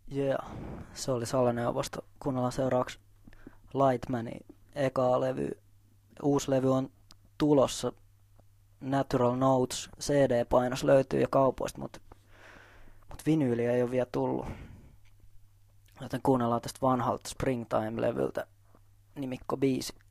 Yeah, se oli Saleneuvosto. Kuunnellaan seuraavaksi Lightmanin ekaa levy. Uusi levy on tulossa. Natural Notes CD-painos löytyy jo kaupoista, mutta vinyyliä ei ole vielä tullut. Joten kuunnellaan tästä vanhalta Springtime-levyltä nimikko biisi.